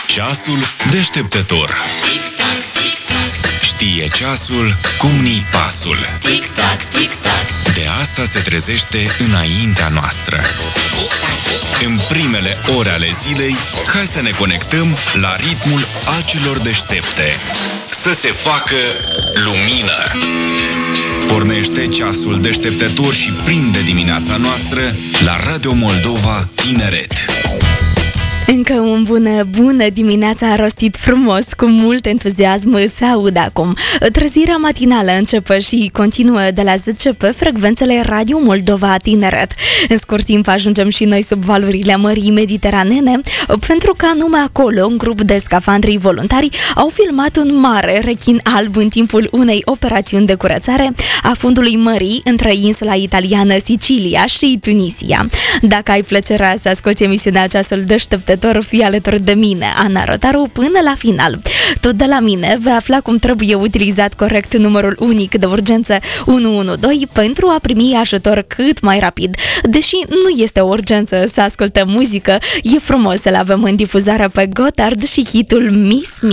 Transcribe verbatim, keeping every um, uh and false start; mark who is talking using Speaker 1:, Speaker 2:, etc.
Speaker 1: Ceasul deșteptător.
Speaker 2: Tic-tac, tic-tac.
Speaker 1: Știe ceasul cum ni pasul.
Speaker 2: Tic-tac, tic-tac.
Speaker 1: De asta se trezește înaintea noastră. În primele ore ale zilei, hai să ne conectăm la ritmul acelor deștepte. Să se facă lumină. Pornește ceasul deșteptător și prinde dimineața noastră la Radio Moldova Tineret.
Speaker 3: Încă un bună, bună dimineața rostit frumos, cu mult entuziasm se aude acum. Trezirea matinală începe și continuă de la zece pe frecvențele Radio Moldova Tineret. În scurt timp ajungem și noi sub valurile Mării Mediteranene, pentru că anume acolo un grup de scafandri voluntari au filmat un mare rechin alb în timpul unei operațiuni de curățare a fundului mării între insula italiană Sicilia și Tunisia. Dacă ai plăcerea să asculti emisiunea Ceasul Deșteptător, fii alături de mine, Ana Rotaru, până la final. Tot de la mine vei afla cum trebuie utilizat corect numărul unic de urgență unu unu doi pentru a primi ajutor cât mai rapid. Deși nu este o urgență să ascultăm muzică, e frumos să-l avem în difuzare pe Gotthard și hitul Miss Me.